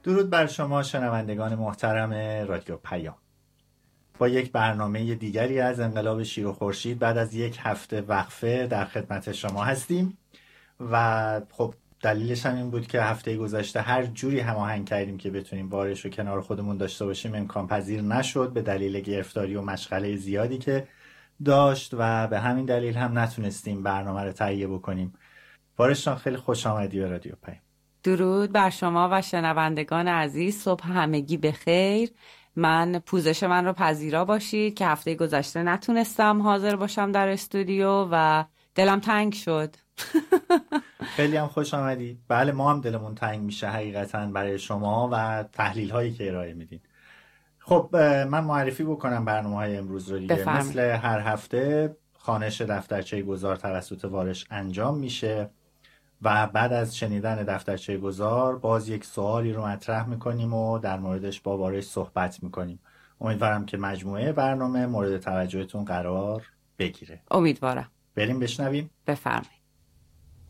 درود بر شما شنوندگان محترم رادیو پیام. با یک برنامه دیگری از انقلاب شیر و خورشید بعد از یک هفته وقفه در خدمت شما هستیم و خب دلیلش هم این بود که هفته گذشته هر جوری هماهنگ کردیم که بتونیم بارش رو کنار خودمون داشته باشیم امکان پذیر نشد به دلیل گرفتاری و مشغله زیادی که داشت و به همین دلیل هم نتونستیم برنامه رو تهیه بکنیم. بارش جان خیلی خوش آمدی به رادیو پیام. درود بر شما و شنوندگان عزیز، صبح همگی بخیر. پوزش من رو پذیرا باشید که هفته گذشته نتونستم حاضر باشم در استودیو و دلم تنگ شد. خیلی هم خوش آمدید. بله ما هم دلمون تنگ میشه حقیقتا برای شما و تحلیل هایی که ارائه میدین. خب من معرفی بکنم برنامه‌های امروز رو دیگه. بفرمایید. مثل هر هفته خوانش دفترچه گذار توسط وارش انجام میشه و بعد از شنیدن دفترچه گذار باز یک سوالی رو مطرح میکنیم و در موردش با وارش صحبت میکنیم. امیدوارم که مجموعه برنامه مورد توجهتون قرار بگیره. امیدوارم. بریم بشنویم. بفرمایید.